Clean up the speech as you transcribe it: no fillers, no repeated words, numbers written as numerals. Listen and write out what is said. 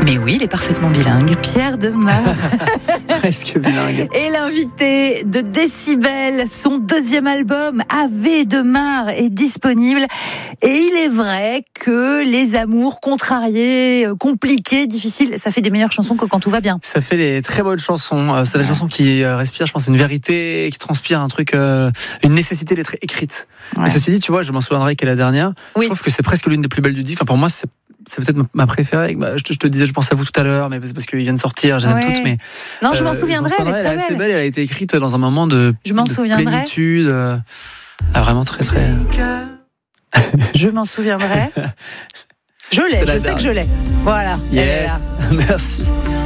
Mais oui, il est parfaitement bilingue. Pierre Demar. Presque bilingue. Et l'invité de Décibel, son deuxième album, Ave Demar, est disponible. Et il est vrai que les amours contrariés, compliqués, difficiles, ça fait des meilleures chansons que quand tout va bien. Ça fait des très bonnes chansons. C'est des chansons qui respirent, je pense, une vérité, qui transpire un truc, une nécessité d'être écrite. Ouais. Mais ceci dit, tu vois, je m'en souviendrai qu'est la dernière. Oui. Je trouve que c'est presque l'une des plus belles du disque. Enfin, pour moi, c'est peut-être ma préférée. Je te disais, je pense à vous tout à l'heure, mais c'est parce qu'il vient de sortir, je les aime toutes. Mais non, je m'en souviendrai. Elle est assez belle. Elle a été écrite dans un moment de plénitude. Vraiment très très. Je m'en souviendrai. Je l'ai, je sais que je l'ai. Voilà. Yes, merci.